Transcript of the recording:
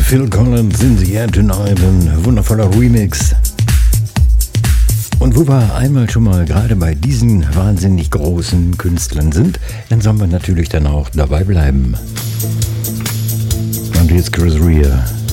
Phil Collins in the Air Tonight, ein wundervoller Remix. Und wo wir einmal schon mal gerade bei diesen wahnsinnig großen Künstlern sind, dann sollen wir natürlich dann auch dabei bleiben. Und jetzt Chris Rea.